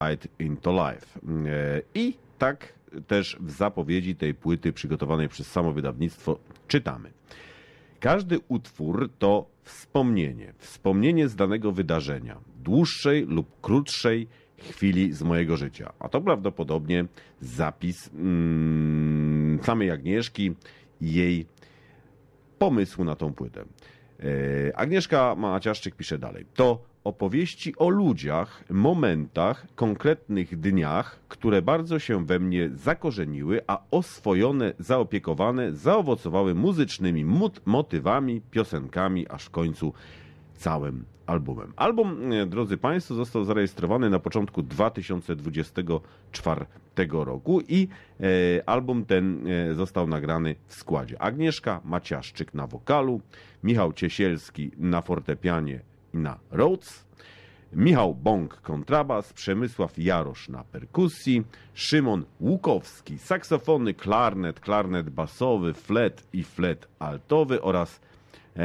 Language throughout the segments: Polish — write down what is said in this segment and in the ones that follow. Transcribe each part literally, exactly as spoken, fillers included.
Insight into Life. I tak też w zapowiedzi tej płyty przygotowanej przez samo wydawnictwo czytamy. Każdy utwór to wspomnienie, wspomnienie z danego wydarzenia, dłuższej lub krótszej chwili z mojego życia. A to prawdopodobnie zapis mm, samej Agnieszki i jej pomysłu na tą płytę. E, Agnieszka Maciaszczyk pisze dalej. To opowieści o ludziach, momentach, konkretnych dniach, które bardzo się we mnie zakorzeniły, a oswojone, zaopiekowane, zaowocowały muzycznymi motywami, piosenkami, aż w końcu całym albumem. Album, drodzy Państwo, został zarejestrowany na początku dwa tysiące dwudziestego czwartego roku i e, album ten e, został nagrany w składzie Agnieszka Maciaszczyk na wokalu, Michał Ciesielski na fortepianie i na Rhodes, Michał Bąk kontrabas, Przemysław Jarosz na perkusji, Szymon Łukowski saksofony, klarnet, klarnet basowy, flet i flet altowy oraz e,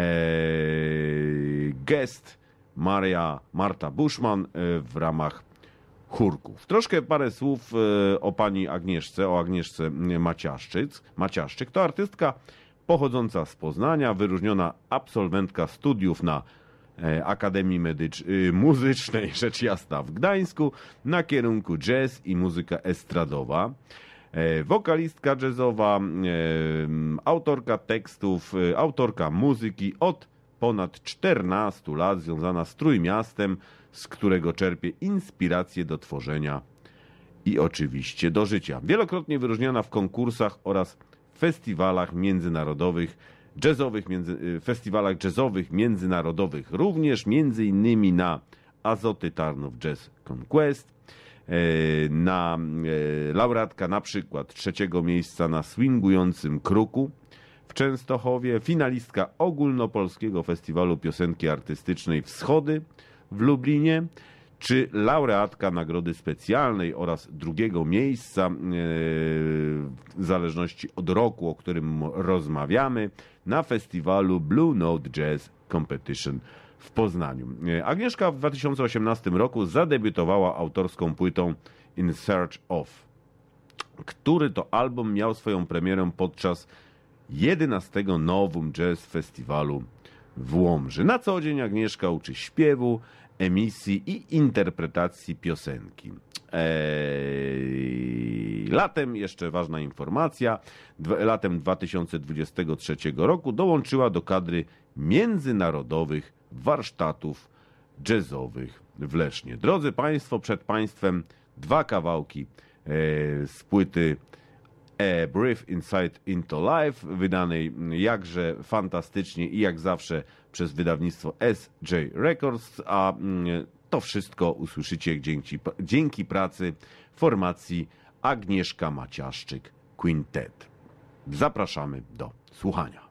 gest Maria Marta Buszman e, w ramach chórków. Troszkę parę słów e, o pani Agnieszce, o Agnieszce Maciaszczyk. Maciaszczyk to artystka pochodząca z Poznania, wyróżniona absolwentka studiów na Akademii Medycz- Muzycznej, rzecz jasna, w Gdańsku na kierunku jazz i muzyka estradowa. Wokalistka jazzowa, autorka tekstów, autorka muzyki od ponad czternastu lat, związana z Trójmiastem, z którego czerpie inspirację do tworzenia i oczywiście do życia. Wielokrotnie wyróżniana w konkursach oraz festiwalach międzynarodowych jazzowych, między, festiwalach jazzowych międzynarodowych, również między innymi na Azoty Tarnów Jazz Conquest, na laureatka na przykład trzeciego miejsca na swingującym kruku w Częstochowie, finalistka ogólnopolskiego festiwalu piosenki artystycznej Wschody w Lublinie, czy laureatka nagrody specjalnej oraz drugiego miejsca, w zależności od roku, o którym rozmawiamy, na festiwalu Blue Note Jazz Competition w Poznaniu. Agnieszka w dwa tysiące osiemnastym roku zadebiutowała autorską płytą In Search of, który to album miał swoją premierę podczas jedenastego Novum Jazz Festiwalu w Łomży. Na co dzień Agnieszka uczy śpiewu, emisji i interpretacji piosenki. Eee, latem, jeszcze ważna informacja, dwa, latem dwa tysiące dwudziestego trzeciego roku dołączyła do kadry międzynarodowych warsztatów jazzowych w Lesznie. Drodzy Państwo, przed Państwem dwa kawałki e, z płyty A Brief Insight into Life, wydanej jakże fantastycznie i jak zawsze przez wydawnictwo S J Records, a to wszystko usłyszycie dzięki, dzięki pracy formacji Agnieszka Maciaszczyk Quintet. Zapraszamy do słuchania.